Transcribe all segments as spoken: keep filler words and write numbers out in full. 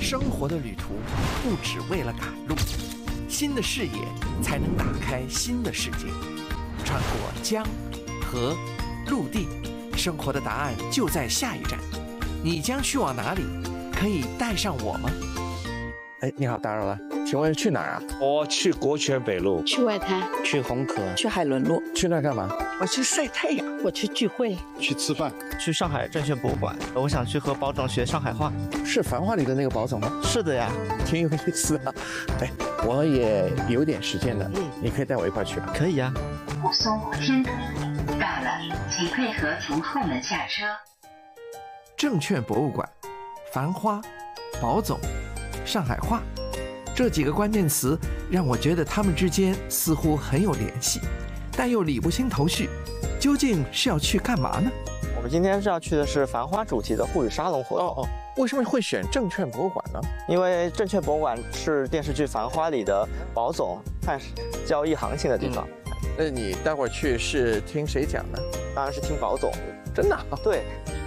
生活的旅途不只为了赶路，新的视野才能打开新的世界。穿过江、河、陆地，生活的答案就在下一站。你将去往哪里？可以带上我吗？哎，你好，打扰了，请问去哪儿啊？ 我去国权北路， 去外滩， 去红河， 去海伦路， 去那干嘛？我去晒太阳， 我去聚会， 去吃饭， 去上海证券博物馆。我想去和宝总学上海话。 是《繁花》里的那个宝总吗？ 是的呀， 挺有意思的。哎，我也有点时间了，你可以带我一块去。 可以呀。 武松天都到了，请配合从后门下车。 证券博物馆、繁花、宝总、上海话，这几个关键词让我觉得他们之间似乎很有联系，但又理不清头绪。究竟是要去干嘛呢？ 我们今天是要去的是繁花主题的沪语沙龙活动。 哦哦，为什么会选证券博物馆呢？ 因为证券博物馆是电视剧《繁花》里的宝总看交易行情的地方。 嗯，那你待会儿去是听谁讲呢？ 当然是听宝总。 真的啊？ 对。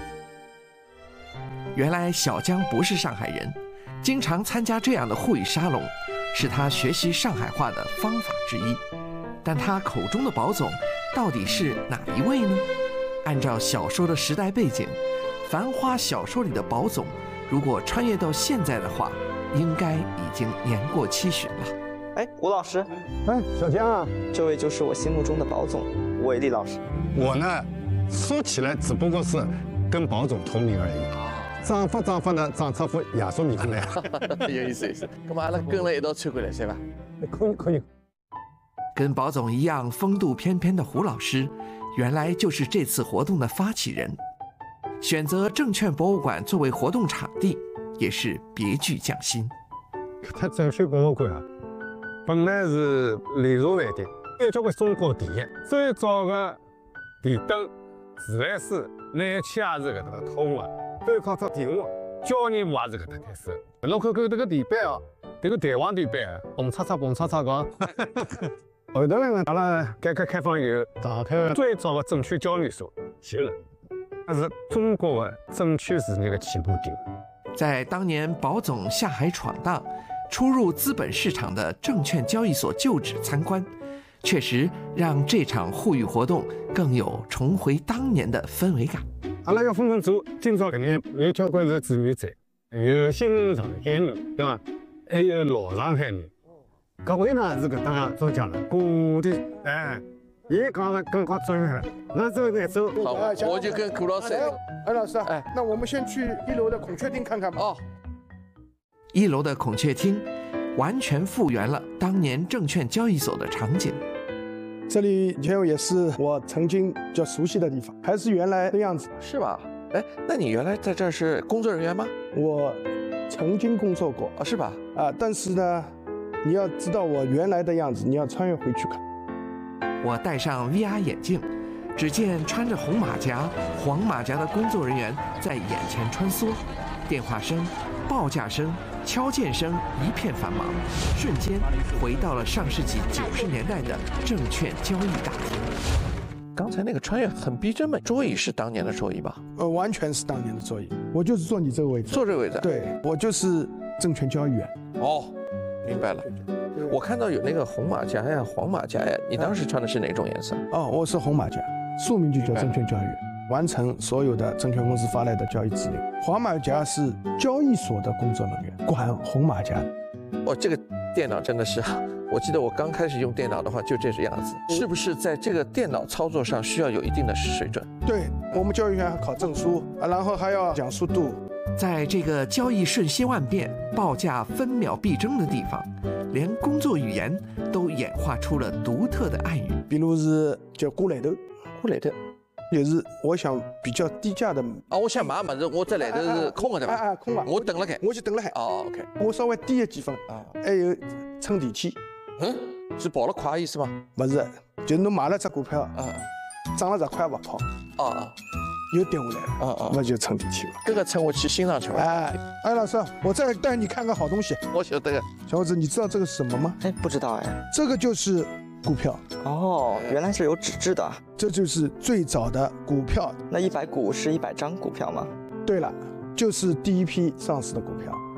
原来小江不是上海人，经常参加这样的沪语沙龙，是他学习上海话的方法之一。但他口中的宝总到底是哪一位呢？按照小说的时代背景，《繁花》小说里的宝总，如果穿越到现在的话，应该已经年过七旬了。 哎，吴老师， 哎，小江啊， 这位就是我心目中的宝总吴伟立老师。 我呢，说起来只不过是跟宝总同名而已。长发长发呢，长出副亚洲面孔来。 有意思，有意思。咁阿拉跟了一道穿过来，是吧？ 可以，可以。 跟宝总一样风度翩翩的胡老师，原来就是这次活动的发起人。选择证券博物馆作为活动场地，也是别具匠心。 它证券博物馆啊，本来是连锁饭店，有交关中国第一，最早的电灯、自来水、燃气也是搿搭通的。都靠这电话，交易部也是搿搭开始。侬看看这个地板哦，这个台湾地板，红擦擦、红擦擦个。后头呢，阿拉改革开放以后，打开了最早的证券交易所，行了，那是中国的证券事业的起步点。 在当年宝总下海闯荡，初入资本市场的证券交易所旧址参观，确实让这场沪语活动更有重回当年的氛围感。 阿拉要分分做，今朝搿眼有交关是志愿者，有新上海人，对伐？还有老上海人。搿位呢是搿搭中奖了，古的哎，伊讲了更加专业了。那走再走。 好，我就跟古老师。 哎，老师，哎，那我们先去一楼的孔雀厅看看吧。 哦，一楼的孔雀厅完全复原了当年证券交易所的场景。 这里以前也是我曾经比较熟悉的地方，还是原来的样子， 是吧？哎，那你原来在这儿是工作人员吗？ 我曾经工作过啊，是吧？ 啊，但是呢，你要知道我原来的样子，你要穿越回去看。 我戴上 V R 眼镜，只见穿着红马甲、黄马甲的工作人员在眼前穿梭，电话声、报价声、敲键声一片繁忙，瞬间回到了上世纪九十年代的证券交易大厅。刚才那个穿越很逼真嘛，桌椅是当年的桌椅吧？ 呃，完全是当年的桌椅，我就是坐你这个位置， 坐这个位置。 对，我就是证券交易员。 哦，明白了。我看到有那个红马甲呀、黄马甲呀，你当时穿的是哪种颜色？ 哦，我是红马甲，宿命就叫证券交易员，完成所有的证券公司发来的交易指令。黄马甲是交易所的工作人员，管红马甲。 哦，这个电脑真的是，我记得我刚开始用电脑的话就这个样子，是不是在这个电脑操作上需要有一定的水准？ 对，我们交易员还考证书啊，然后还要讲速度。 在这个交易瞬息万变、报价分秒必争的地方，连工作语言都演化出了独特的暗语， 比如是叫过来头， 过来头， 就是我想比较低价的啊，我想买么子，我这来头是空的对吧？ 啊啊，空的， 我等了开， 我就等了海。 哦 ，OK， 我稍微低了几分啊，还有乘地气， 嗯，是跑了快意思吗？ 不是，就是侬买了只股票啊， 涨了十块不跑， 啊啊。 又掉下来了， 啊啊， 那就乘地气了。 这个乘我去欣赏去吧。 哎，哎，老师，我再带你看个好东西。 我晓得。 小伙子，你知道这个是什么吗？ 哎，不知道哎。 这个就是股票。 哦，原来是有纸质的。 这就是最早的股票。 那一百股是一百张股票吗？ 对了，就是第一批上市的股票。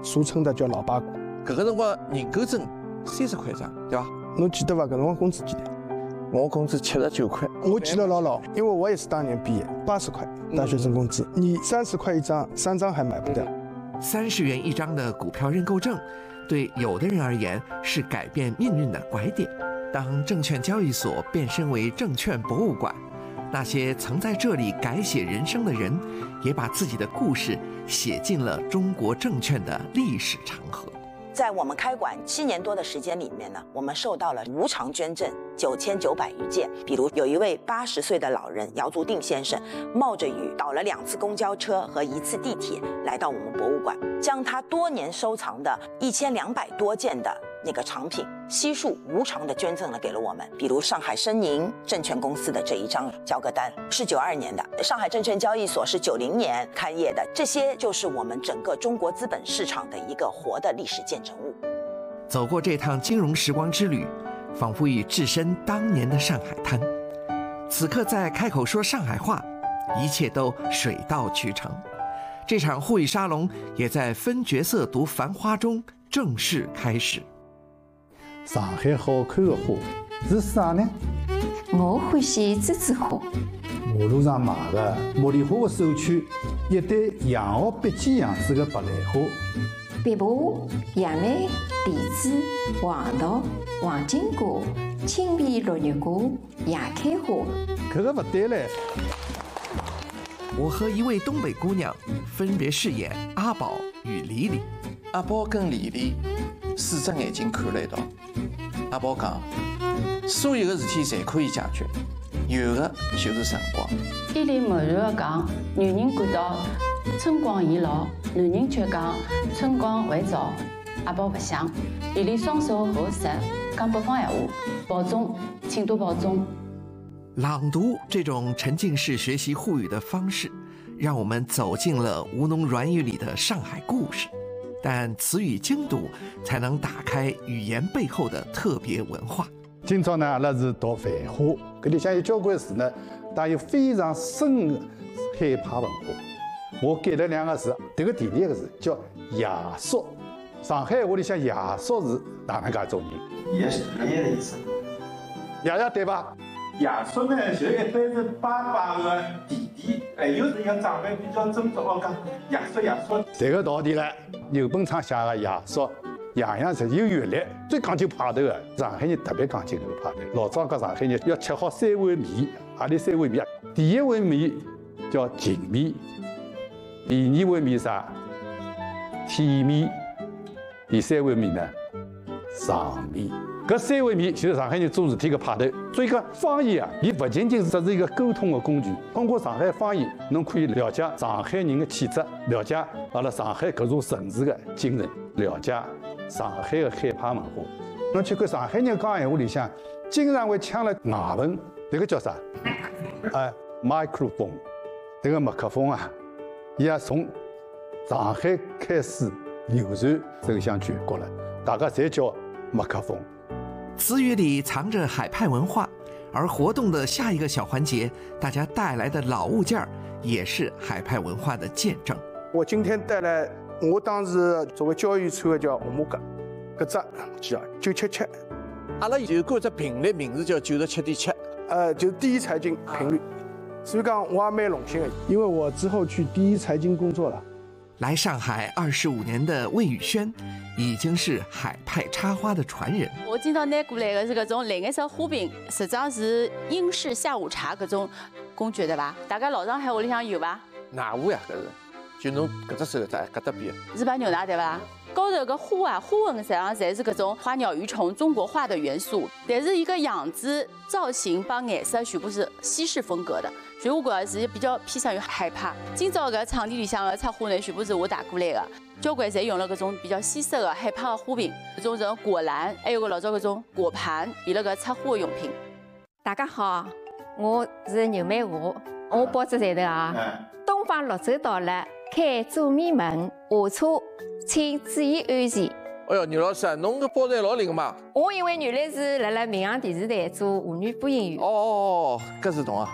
俗称的叫老八股。 搿个辰光人工证三十块一张，对伐？ 侬记得伐？搿辰光工资几钿？ 我工资七十九块， 我记得牢牢，因为我也是当年毕业，八十块大学生工资，你三十块一张，三张还买不掉。 三十元一张的股票认购证，对有的人而言是改变命运的拐点。当证券交易所变身为证券博物馆，那些曾在这里改写人生的人，也把自己的故事写进了中国证券的历史长河。 在我们开馆七年多的时间里面呢，我们受到了无偿捐赠九千九百余件。比如有一位八十岁的老人姚足定先生，冒着雨倒了两次公交车和一次地铁来到我们博物馆，将他多年收藏的一千两百多件的那个藏品悉数无偿的捐赠了给了我们。比如上海申宁证券公司的这一张交割单是九二年的，上海证券交易所是九零年开业的，这些就是我们整个中国资本市场的一个活的历史见证物。 走过这趟金融时光之旅，仿佛已置身当年的上海滩。此刻再开口说上海话，一切都水到渠成。这场沪语沙龙也在分角色读繁花中正式开始。 上海好看的花是啥呢？ 我欢喜栀子花。 马路上卖的茉莉花的手圈，一对洋澳笔记样子的白兰花。 白柏、杨梅、荔枝、黄桃、黄金瓜、青皮六月瓜、野开花。 搿个不对嘞。 我和一位东北姑娘分别饰演阿宝与李李。 阿宝跟李李四只眼睛看了一道。阿宝讲，所有的事体侪可以解决，有的就是辰光。 李李默然地讲，女人感到春光已老，男人却讲春光还早。阿宝不想，李李双手合十，讲北方闲话，保重，请多保重。 朗读这种沉浸式学习沪语的方式，让我们走进了吴侬软语里的上海故事。但词语精读才能打开语言背后的特别文化。 今朝呢，阿拉是读《繁花》，搿里向有交关字呢，带有非常深的海派文化。我改了两个字，迭个第一个字叫夜宿。上海话里向夜宿是哪能介种人？ 也是爷爷的意思。 爷爷对吧？ 爷叔呢，就一般是爸爸的弟弟，还有是一个长辈比较尊重，我讲爷叔爷叔。 这个道理呢，牛本昌写的爷叔，样样侪有阅历，最讲究派头的。上海人特别讲究搿个派头。老早讲上海人要吃好三碗面，何里三碗面？第一碗面叫秦面，第二碗面啥？体面，第三碗面呢？上面。搿三碗面就是上海人做事体的派头。所以讲方言啊，伊不仅仅只是一个沟通的工具。通过上海方言，侬可以了解上海人的气质，了解阿拉上海搿座城市的精神，了解上海的海派文化。侬去看上海人讲闲话里向，经常会抢了外文，这个叫啥？哎 ，microphone， 这个麦克风啊，伊也从上海开始流传走向全国了，大家侪叫麦克风。 词语里藏着海派文化，而活动的下一个小环节，大家带来的老物件也是海派文化的见证。 我今天带来，我当时作为教育穿的叫红马甲，搿只叫九七七。 阿拉有过只频率名字叫九十七点七， 呃，就是第一财经频率。所以讲我也蛮荣幸的，因为我之后去第一财经工作了。 来上海二十五年的魏宇轩，已经是海派插花的传人。 我今朝拿过来的是搿种蓝颜色花瓶，实际上是英式下午茶搿种工具对伐？大家老上海屋里向有伐？ 奶壶呀，搿是，就侬搿只手在搿搭边。 日本牛奶对伐？高头搿花啊，花纹实际上侪是搿种花鸟鱼虫中国画的元素，但是一个样子、造型帮颜色全部是西式风格的，所以我觉着是比较偏向于海派。今朝搿场地里向的插花呢，全部是我带过来的，交关侪用了搿种比较西式的海派的花瓶，搿种种果篮，还有个老早搿种果盘，变了搿插花的用品。 大家好，我是牛美华，我报纸在头啊。东方绿洲到了，开左面门，下车。请注意安全。 哎哟，牛老师，侬搿包材老灵嘛！ 我因为原来是辣辣民航电视台做妇女播音员。 哦哦哦，搿是懂啊。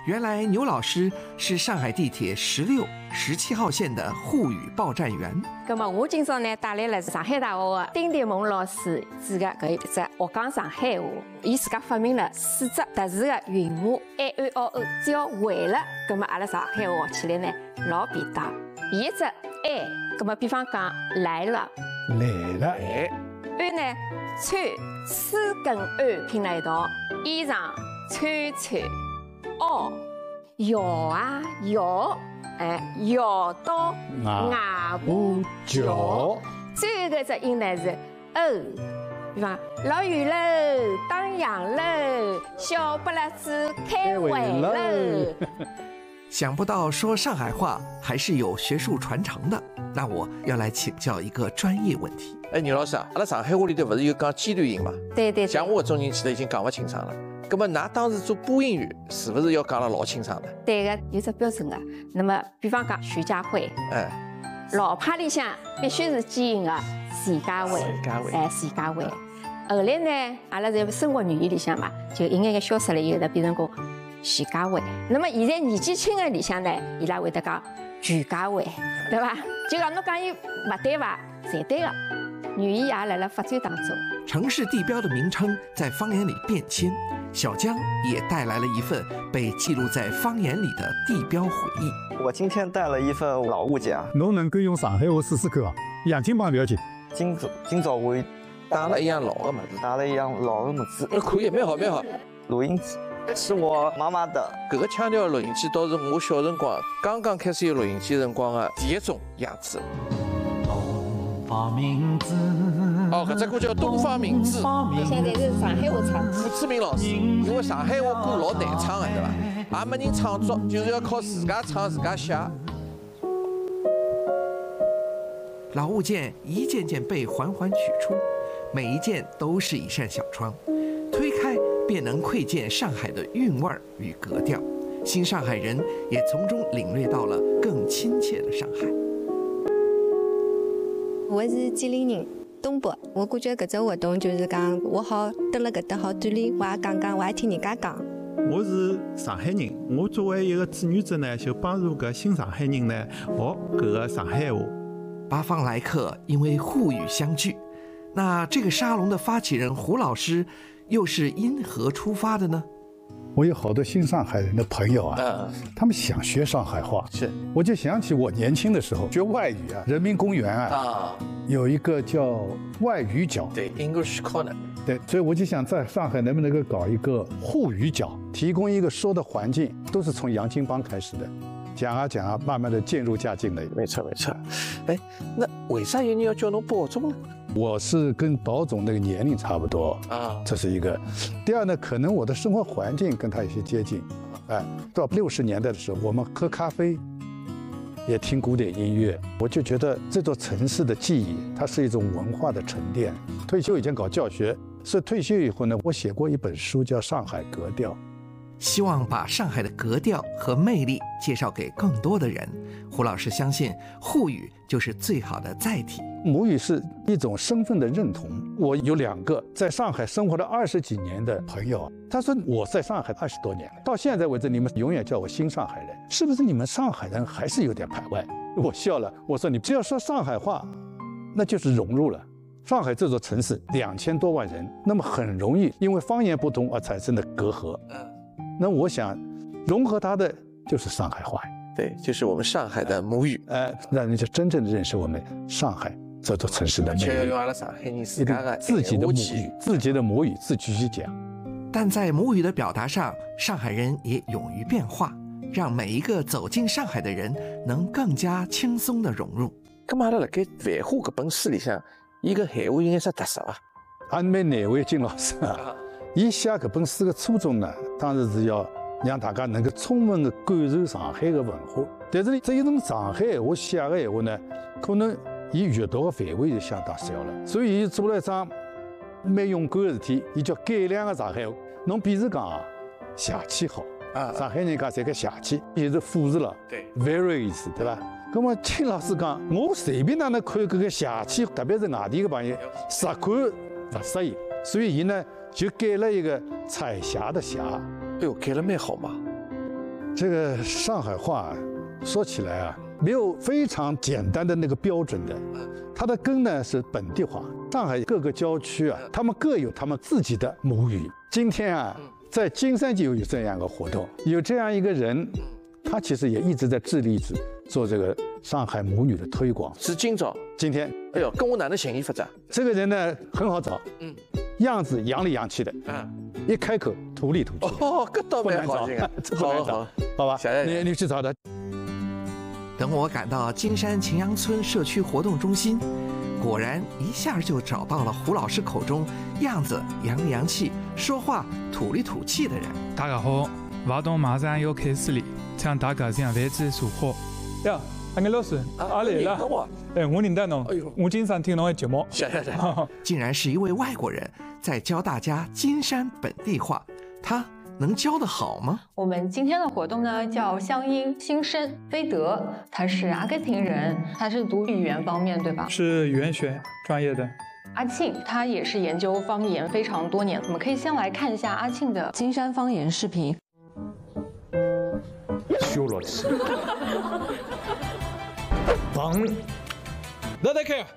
原来牛老师是上海地铁十六、十七号线的沪语报站员。 咁么我今朝呢带来了上海大学的丁迪蒙老师主的搿一只学讲上海话。伊自家发明了四只特殊的韵母 A O O O， 只要会了，咁么阿拉上海话学起来呢老便当。第一只 A， 咁么比方讲来了， 来了， 哎， A 呢穿丝跟 O 拼在一道，衣裳穿穿。哦，摇啊摇，哎，摇到外婆桥。最后搿只音呢是哦，比方老远喽，打烊喽，小不拉子开会喽。 想不到说上海话还是有学术传承的，那我要来请教一个专业问题。 哎，牛老师啊，阿拉上海话里头不是有讲尖端音嘛？ 对对。 像我这种人其实已经讲不清爽了。那么，㑚当时做播音员是不是要讲得老清爽的？ 对个，有只标准的。那么，比方讲徐家汇， 哎， 老派里向必须是基因的徐家汇， 徐家汇， 哎，徐家汇。后来呢，阿拉在生活语言里向嘛，就一眼眼消失了以后呢，变成讲徐家汇。那么现在年纪轻的里向呢，伊拉会得讲徐家汇，对吧？就讲侬讲伊勿对伐？侪对个。语言也辣辣发展当中。 城市地标的名称在方言里变迁，小江也带来了一份被记录在方言里的地标回忆。 我今天带了一份老物件啊， 侬能够用上海话试试看啊？洋泾浜不要紧。 今早今早我打了一样老的么子， 打了一样老的么子。 可以，蛮好蛮好。 录音机是我妈妈的。 搿个腔调的录音机倒是我小辰光刚刚开始有录音机辰光的第一种样子。哦，搿只歌叫《东方明珠》， 现在是上海话唱。 胡志明老师，因为上海话歌老难唱的，对伐？也没人创作，就是要靠自家唱、自家写。 老物件一件件被缓缓取出，每一件都是一扇小窗，推开便能窥见上海的韵味与格调。新上海人也从中领略到了更亲切的上海。 我是吉林人，东北。我感觉搿只活动就是讲，我好蹲辣搿搭好锻炼，我也讲讲，我也听人家讲。 我是上海人，我作为一个志愿者呢，就帮助搿新上海人呢学搿个上海话。 八方来客因为沪语相聚，那这个沙龙的发起人胡老师又是因何出发的呢？ 我有好多新上海人的朋友啊，嗯、他们想学上海话， 是， 我就想起我年轻的时候学外语啊，人民公园啊，啊有一个叫外语角， 对 ，English Corner， 对，所以我就想在上海能不能够搞一个沪语角，提供一个说的环境，都是从洋泾浜开始的，讲啊讲啊，慢慢的渐入佳境了。 没错没错，哎，那为啥有人要叫侬保总呢？ 我是跟保总那个年龄差不多啊，这是一个。第二呢，可能我的生活环境跟他有些接近。哎，到六十年代的时候，我们喝咖啡，也听古典音乐，我就觉得这座城市的记忆，它是一种文化的沉淀。退休以前搞教学，所以退休以后呢，我写过一本书叫《上海格调》， 希望把上海的格调和魅力介绍给更多的人。胡老师相信沪语就是最好的载体。 母语是一种身份的认同。我有两个在上海生活了二十几年的朋友，他说我在上海二十多年了，到现在为止你们永远叫我新上海人，是不是你们上海人还是有点排外？我笑了，我说你只要说上海话，那就是融入了。上海这座城市两千多万人，那么很容易因为方言不同而产生的隔阂。那我想融合它的就是上海话。 对，就是我们上海的母语， 呃，让人家真正的认识我们上海这座城市的魅力。 就要用阿拉上海人自家的自己的母语，自己的母语自己去讲。 但在母语的表达上，上海人也勇于变化，让每一个走进上海的人能更加轻松地融入。 咁阿拉辣盖繁花搿本书里向，伊个闲话有眼啥特色啊？ 也蛮难为金老师啊，伊写搿本书的初衷呢，当然是要让大家能够充分的感受上海的文化。但是这一种上海话写的闲话呢，可能伊阅读的范围就相当小了，所以伊做了一桩蛮勇敢的事体，伊叫改良的上海话。侬比如讲啊，邪气好啊，上海人讲侪个邪气，也是副词了， 对 ，very 意思，对吧？那么金老师讲，我随便哪能看搿个邪气，特别是外地的朋友，实看不适宜，所以伊呢就改了一个彩霞的霞。 哎呦，改了蛮好嘛。 这个上海话说起来啊，没有非常简单的那个标准的，它的根呢是本地化。上海各个郊区啊，他们各有他们自己的母语。今天啊，在金山就有这样一个活动，有这样一个人，他其实也一直在致力于做这个上海母语的推广。 是今朝， 今天， 哎呦，跟我哪能寻伊发展？ 这个人呢很好找，嗯，样子洋里洋气的，嗯，一开口土里土气。 哦，搿倒蛮好听啊， 不难找，好吧？你你去找他。 等我赶到金山秦阳村社区活动中心，果然一下就找到了胡老师口中样子洋里洋气、说话土里土气的人。 大家好，活动马上要开始了，请大家将位置坐好。 呀，阿眼老师，阿来了。哎，我认得侬，我经常听侬的节目。 谢谢谢。 竟然是一位外国人在教大家金山本地话，他能教得好吗？ 我们今天的活动呢，叫乡音新生。菲德，他是阿根廷人，他是读语言方面，对吧？ 是语言学专业的。 阿庆，他也是研究方言非常多年。我们可以先来看一下阿庆的金山方言视频。 修罗斯。 房，那得看。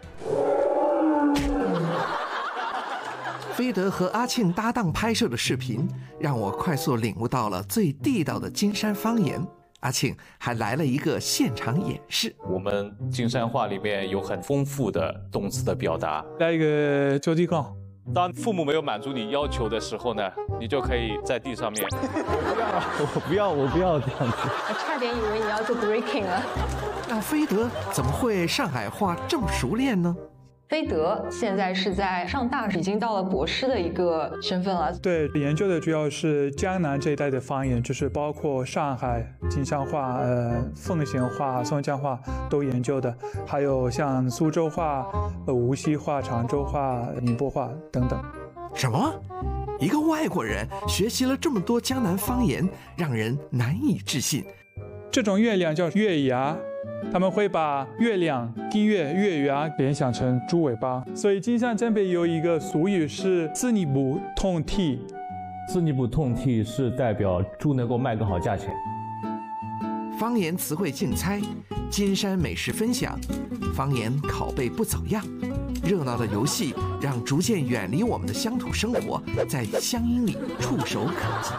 菲德和阿庆搭档拍摄的视频，让我快速领悟到了最地道的金山方言。阿庆还来了一个现场演示。 我们金山话里面有很丰富的动词的表达。 来一个脚底杠。 当父母没有满足你要求的时候呢，你就可以在地上面。 我不要，我不要这样子。 我差点以为你要做 breaking 了。 那菲德怎么会上海话这么熟练呢？ 菲德现在是在上大，已经到了博士的一个身份了。 对，研究的主要是江南这一带的方言，就是包括上海金山话、呃奉贤话、松江话都研究的，还有像苏州话、呃无锡话、常州话、宁波话等等。 什么？一个外国人学习了这么多江南方言，让人难以置信。 这种月亮叫月牙。他们会把月亮、地月、月牙联想成猪尾巴，所以金山这边有一个俗语是“自你不痛踢”， 自你不痛踢是代表猪能够卖个好价钱。 方言词汇竞猜，金山美食分享，方言拷贝不走样，热闹的游戏让逐渐远离我们的乡土生活在乡音里触手可及。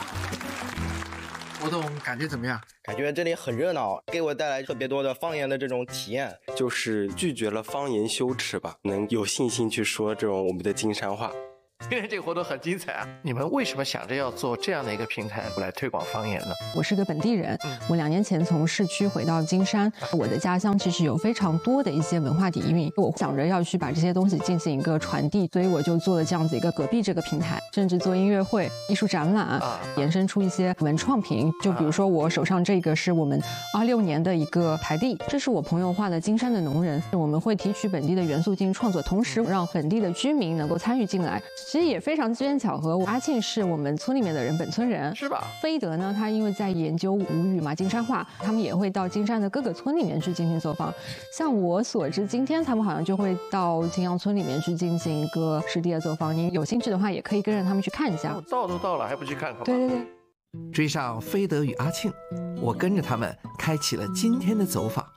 活动感觉怎么样？ 感觉这里很热闹，给我带来特别多的方言的这种体验。 就是拒绝了方言羞耻吧，能有信心去说这种我们的金山话。 今天这个活动很精彩啊！你们为什么想着要做这样的一个平台来推广方言呢？ 我是个本地人，我两年前从市区回到金山，我的家乡其实有非常多的一些文化底蕴，我想着要去把这些东西进行一个传递，所以我就做了这样子一个隔壁这个平台，甚至做音乐会、艺术展览，啊、延伸出一些文创品。就比如说我手上这个是我们二六年的一个台地，这是我朋友画的金山的农人，我们会提取本地的元素进行创作，同时让本地的居民能够参与进来。其实也非常机缘巧合，阿庆是我们村里面的人，本村人是吧？ 菲德呢，他因为在研究吴语嘛，金山话，他们也会到金山的各个村里面去进行走访。像我所知，今天他们好像就会到金阳村里面去进行一个实地的走访。您有兴趣的话，也可以跟着他们去看一下。 到都到了，还不去看看吗？ 对对对。 追上菲德与阿庆，我跟着他们开启了今天的走访。